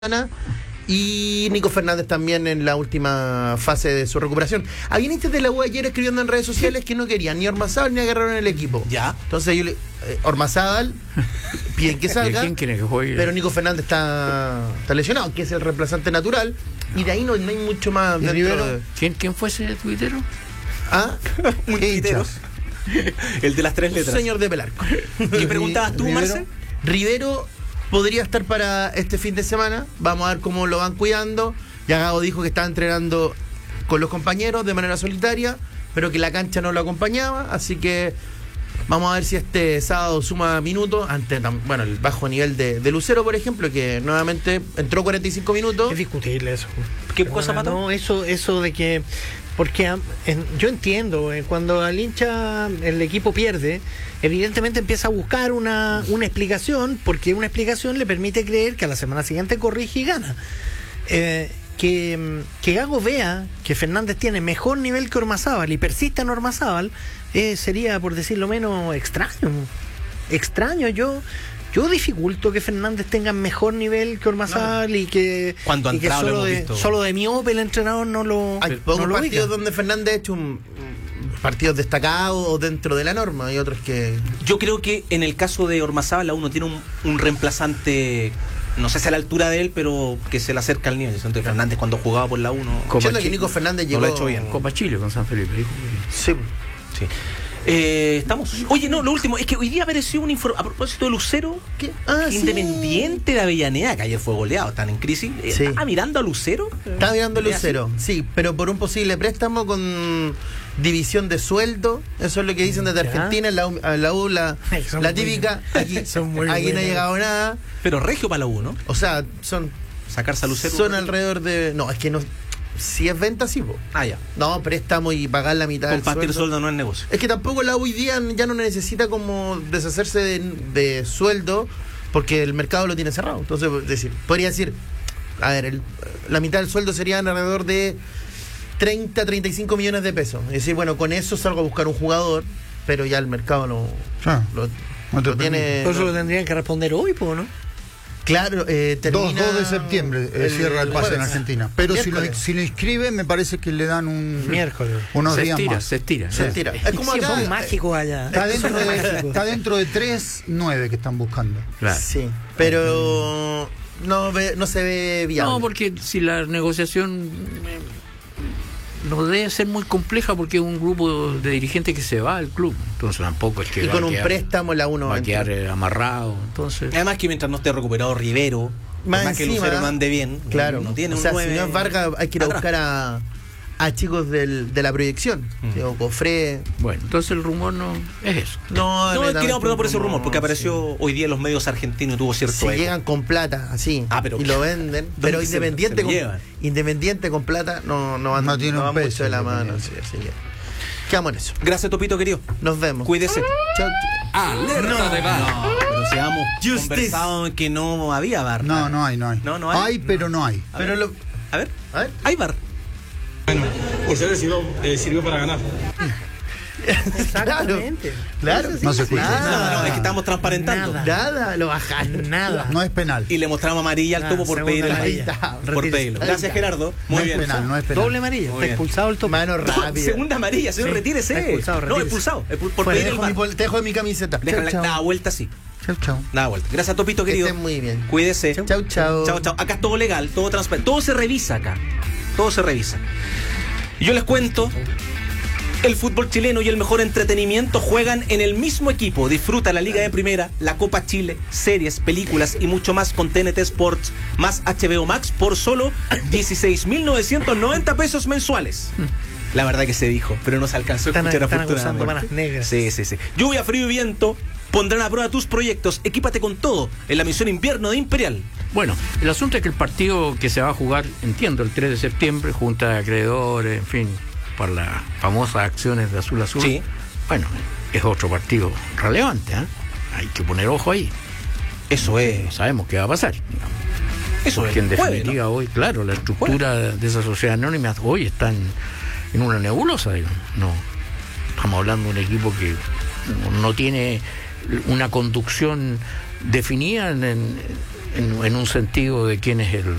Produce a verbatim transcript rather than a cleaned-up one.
y Nico Fernández también en la última fase de su recuperación. Había hinchas de la U ayer escribiendo en redes sociales que no querían ni Ormazábal ni agarraron el equipo. Ya. Entonces yo le, eh, Ormazábal piden que salga, ¿Quién quiere que juegue? pero Nico Fernández está, está lesionado, que es el reemplazante natural, no. Y de ahí no, no hay mucho más ¿Y dentro de... ¿Quién, ¿Quién fue ese tuitero? ¿Ah? Un tuitero. El de las tres letras. Señor de Pelarco. ¿Qué preguntabas tú, Marce? Rivero podría estar para este fin de semana. Vamos a ver cómo lo van cuidando. Ya Gago dijo que estaba entrenando con los compañeros de manera solitaria, pero que la cancha no lo acompañaba. Así que vamos a ver si este sábado suma minutos ante, bueno, el bajo nivel de, de Lucero, por ejemplo, que nuevamente entró cuarenta y cinco minutos. Es discutible eso. ¿Qué cosa, Pato? No, eso, eso de que... Porque en, yo entiendo, eh, cuando al hincha el equipo pierde, evidentemente empieza a buscar una, una explicación, porque una explicación le permite creer que a la semana siguiente corrige y gana. Eh, que, que Gago vea que Fernández tiene mejor nivel que Ormazábal y persista en Ormazábal, eh, sería, por decirlo menos, extraño. Extraño, yo... Yo dificulto que Fernández tenga mejor nivel que Ormazábal, claro. y que, Cuando y que solo, de, solo de miope el entrenador no lo Hay pocos no lo partidos ubica. donde Fernández ha hecho un, partidos destacados dentro de la norma y otros que... Yo creo que en el caso de Ormazábal uno tiene un, un reemplazante, no sé si a la altura de él, pero que se le acerca al nivel. Entonces Fernández cuando jugaba por la uno... Siendo que Nico Fernández llegó... No lo ha hecho bien. Copa Chile con San Felipe. Sí. Sí. Eh, estamos. Oye, no, lo último, es que hoy día apareció un informe a propósito de Lucero, ¿Qué? Ah, Independiente sí. de Avellaneda, que ayer fue goleado, están en crisis. Sí. ¿Estaba mirando a Lucero? Estaba mirando a Lucero, sí, pero por un posible préstamo con división de sueldo. Eso es lo que dicen desde Argentina. En la U, la, U, la, la típica. Aquí, aquí no ha llegado nada. Pero regio para la U, ¿no? O sea, son. Sacarse a Lucero. Son alrededor de. No, es que no. Si es venta, sí, po. Ah, ya. No, préstamo y pagar la mitad del Compartir sueldo. sueldo no es negocio. Es que tampoco la U hoy día ya no necesita como deshacerse de, de sueldo porque el mercado lo tiene cerrado. Entonces, es decir, podría decir, a ver, el, la mitad del sueldo serían alrededor de treinta, treinta y cinco millones de pesos. Es decir, bueno, con eso salgo a buscar un jugador, pero ya el mercado no, ah, lo, no lo tiene... Por eso no. lo tendrían que responder hoy, ¿no? Claro, eh, termina... dos de septiembre eh, el, cierra el pase jueves. en Argentina. Pero si lo, Miércoles. si lo inscribe, me parece que le dan un miércoles. unos Se días estira, más. se estira. Se estira. Es como Sí, acá, son mágicos allá. Está dentro de, está dentro de tres nueve que están buscando. Claro. Sí, pero no, ve, no se ve viable. No, porque si la negociación eh, no debe ser muy compleja porque es un grupo de dirigentes que se va al club. Entonces tampoco es que y va con a un quedar, préstamo la uno va a quedar eh, amarrado. Entonces, Además que mientras no esté recuperado Rivero, Más más que encima, Lucero no ande bien, claro. no tiene o un sea, nueve si no es Vargas, hay que ir a atrás. buscar a, a chicos del, de la proyección. Mm. ¿Sí? O Cofré. bueno, entonces el rumor no es eso. No, No, netamente queríamos preguntar por ese como- rumor, porque apareció sí. hoy día en los medios argentinos y tuvo cierto Si eco. llegan con plata, así, Ah, pero- y lo venden. Pero se- Independiente, se lo con, llevan? Independiente con plata no, no van, No tiene no un van peso, mucho de la mano. Sí, Independiente. así que quedamos en eso. Gracias, Topito, querido. Nos vemos. Cuídese. Chau. Alerta de bar. No, pero si hemos Justice. conversado en que no había bar. No, no hay, no hay. No, no hay. Hay, pero no hay. A Pero ver, lo, a ver, a ver. hay bar. Bueno, por ser sirvió, eh, sirvió para ganar. Exactamente. Claro, No se escucha. No, Nada, no, es que estamos transparentando. Nada. nada, lo bajaron. Nada. No es penal. Y le mostramos amarilla al Ah, topo por segunda pedir el amarilla. amarilla. Por Retírese. pedirlo. Ahí Gracias, está. Gerardo. Muy no bien. es penal, no es penal. Doble amarilla. Muy Está bien. expulsado el topo. Mano No, rápida. segunda amarilla, señor, Sí, retírese. está expulsado, no, retírese. expulsado. Es por, por Fuera, pedir el Dejo bar. mi, pol- te dejo mi camiseta. Deja la, Chau, chau. la vuelta así. Chau, chau. Da vuelta. Gracias, Topito, Que querido. estén muy bien. Cuídese. Chau, chau. Chao, chao. Acá es todo legal, todo transparente. Todo se revisa acá. Todo se revisa. Y yo les cuento, el fútbol chileno y el mejor entretenimiento juegan en el mismo equipo. Disfruta la Liga de Primera, la Copa Chile, series, películas y mucho más con T N T Sports más H B O Max por solo dieciséis mil novecientos noventa pesos mensuales. La verdad que se dijo, pero no se alcanzó a Están- escuchar están afortunadamente. acusando manos negras. Sí, sí, sí. Lluvia, frío y viento pondrán a prueba tus proyectos. Equípate con todo en la misión invierno de Imperial. Bueno, el asunto es que el partido que se va a jugar, entiendo, el tres de septiembre, junta de acreedores, en fin, por las famosas acciones de Azul Azul. Sí. Bueno, es otro partido relevante, ¿eh? Hay que poner ojo ahí. Eso es. No sabemos qué va a pasar. Eso Porque es. en Jueves, definitiva ¿no? hoy, claro, la estructura de esa sociedad anónima hoy está en, en una nebulosa, digamos. No, estamos hablando de un equipo que no tiene una conducción definida en, en, en, en un sentido de quién es el